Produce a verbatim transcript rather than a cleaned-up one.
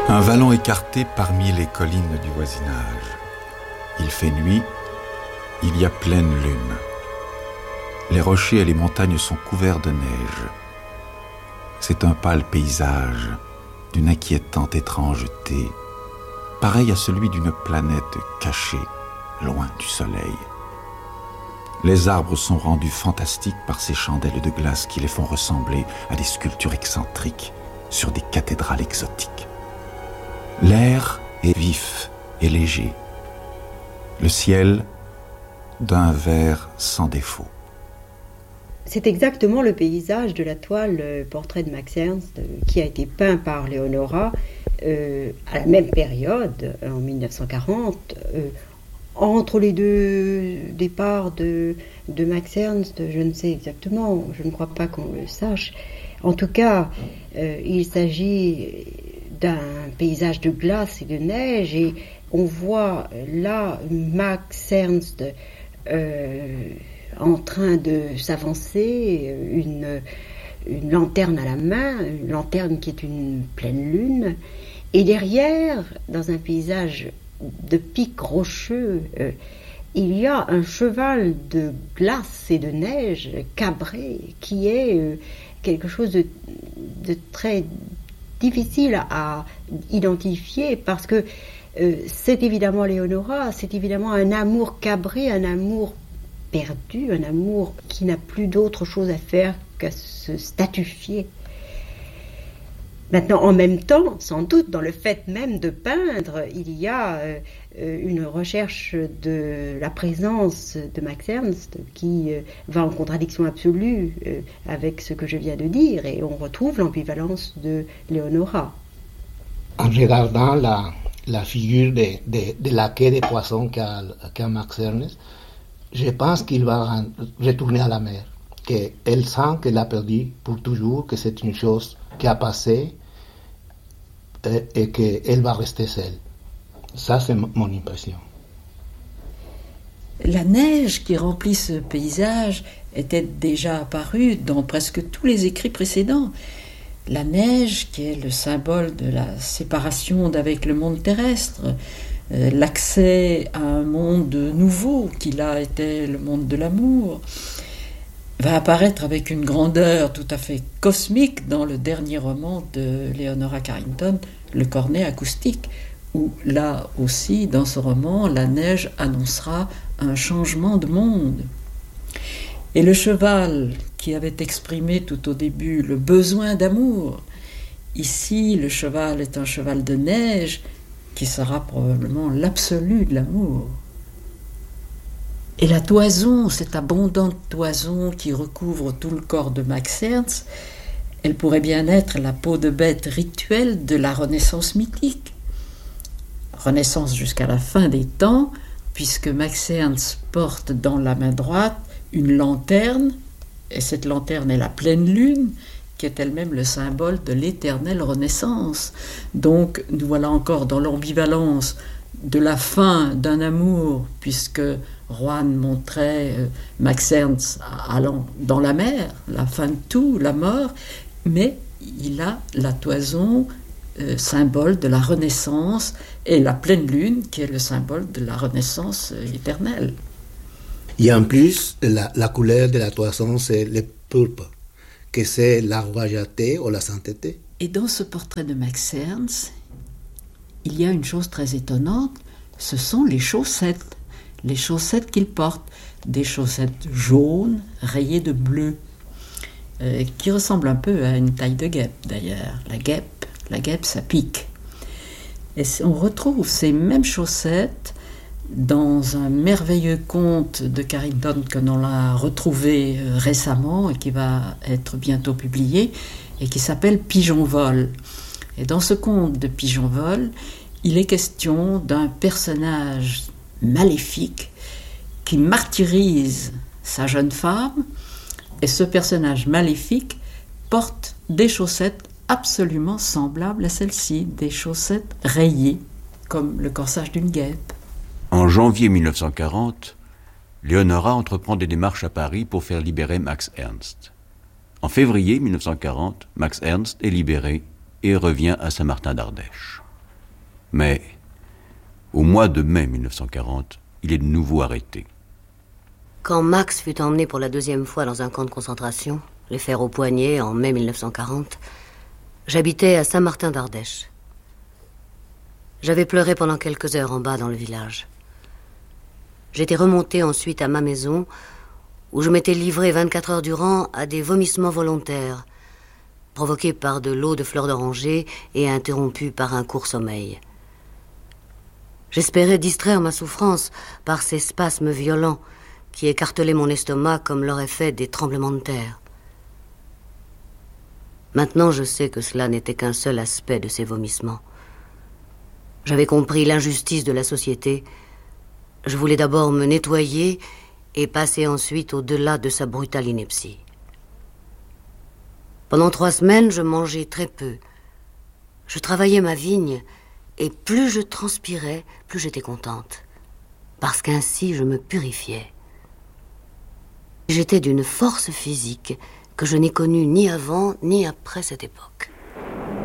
Un vallon écarté parmi les collines du voisinage. Il fait nuit, il y a pleine lune. Les rochers et les montagnes sont couverts de neige. C'est un pâle paysage d'une inquiétante étrangeté, pareil à celui d'une planète cachée, loin du soleil. Les arbres sont rendus fantastiques par ces chandelles de glace qui les font ressembler à des sculptures excentriques sur des cathédrales exotiques. L'air est vif et léger. Le ciel d'un vert sans défaut. C'est exactement le paysage de la toile Portrait de Max Ernst qui a été peint par Leonora euh, à la même période, en dix-neuf cent quarante. Euh, entre les deux départs de, de Max Ernst, je ne sais exactement, je ne crois pas qu'on le sache. En tout cas, euh, il s'agit d'un paysage de glace et de neige, et on voit là Max Ernst euh, en train de s'avancer, une, une lanterne à la main, une lanterne qui est une pleine lune, et derrière, dans un paysage de pics rocheux, euh, il y a un cheval de glace et de neige cabré qui est euh, quelque chose de, de très difficile à identifier, parce que euh, c'est évidemment Leonora, c'est évidemment un amour cabré, un amour perdu, un amour qui n'a plus d'autre chose à faire qu'à se statufier. Maintenant, en même temps, sans doute, dans le fait même de peindre, il y a euh, une recherche de la présence de Max Ernst qui euh, va en contradiction absolue euh, avec ce que je viens de dire, et on retrouve l'ambivalence de Leonora. En regardant la, la figure de, de, de la quai des poissons qu'a, qu'a Max Ernst, je pense qu'il va retourner à la mer, qu'elle sent qu'elle a perdu pour toujours, que c'est une chose qui a passé et, et qu'elle va rester seule. Ça, c'est m- mon impression. La neige qui remplit ce paysage était déjà apparue dans presque tous les écrits précédents. La neige qui est le symbole de la séparation d'avec le monde terrestre, euh, l'accès à un monde nouveau qui là était le monde de l'amour, va apparaître avec une grandeur tout à fait cosmique dans le dernier roman de Leonora Carrington, Le Cornet acoustique, où là aussi, dans ce roman, la neige annoncera un changement de monde. Et le cheval qui avait exprimé tout au début le besoin d'amour, ici le cheval est un cheval de neige qui sera probablement l'absolu de l'amour. Et la toison, cette abondante toison qui recouvre tout le corps de Max Ernst, elle pourrait bien être la peau de bête rituelle de la Renaissance mythique. Renaissance jusqu'à la fin des temps, puisque Max Ernst porte dans la main droite une lanterne, et cette lanterne est la pleine lune, qui est elle-même le symbole de l'éternelle Renaissance. Donc nous voilà encore dans l'ambivalence de la fin d'un amour, puisque Juan montrait euh, Max Ernst allant dans la mer, la fin de tout, la mort, mais il a la toison, euh, symbole de la Renaissance, et la pleine lune, qui est le symbole de la Renaissance euh, éternelle. Et en plus, la, la couleur de la toison, c'est le pourpre, que c'est la royauté ou la sainteté. Et dans ce portrait de Max Ernst, il y a une chose très étonnante, ce sont les chaussettes. Les chaussettes qu'il porte, des chaussettes jaunes rayées de bleu, euh, qui ressemblent un peu à une taille de guêpe d'ailleurs. La guêpe, la guêpe, ça pique. Et on retrouve ces mêmes chaussettes dans un merveilleux conte de Carrington que l'on a retrouvé récemment et qui va être bientôt publié, et qui s'appelle Pigeon Vol. Et dans ce conte de Pigeon Vol, il est question d'un personnage maléfique qui martyrise sa jeune femme, et ce personnage maléfique porte des chaussettes absolument semblables à celles-ci, des chaussettes rayées comme le corsage d'une guêpe. En janvier dix-neuf cent quarante, Leonora entreprend des démarches à Paris pour faire libérer Max Ernst. En février dix-neuf cent quarante, Max Ernst est libéré et revient à Saint-Martin d'Ardèche. Mais, au mois de mai mille neuf cent quarante, il est de nouveau arrêté. Quand Max fut emmené pour la deuxième fois dans un camp de concentration, les fers au poignet, en mai mille neuf cent quarante, j'habitais à Saint-Martin d'Ardèche. J'avais pleuré pendant quelques heures en bas dans le village. J'étais remontée ensuite à ma maison, où je m'étais livrée vingt-quatre heures durant à des vomissements volontaires, provoqués par de l'eau de fleurs d'oranger et interrompus par un court sommeil. J'espérais distraire ma souffrance par ces spasmes violents qui écartelaient mon estomac comme l'auraient fait des tremblements de terre. Maintenant, je sais que cela n'était qu'un seul aspect de ces vomissements. J'avais compris l'injustice de la société. Je voulais d'abord me nettoyer et passer ensuite au-delà de sa brutale ineptie. Pendant trois semaines, je mangeais très peu. Je travaillais ma vigne, et plus je transpirais, plus j'étais contente, parce qu'ainsi je me purifiais. J'étais d'une force physique que je n'ai connue ni avant ni après cette époque.